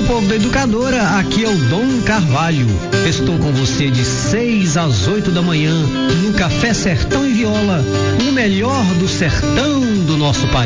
povo da Educadora, aqui é o Dom Carvalho. Estou com você de 6 às 8 da manhã no Café Sertão e Viola, o melhor do sertão do nosso país.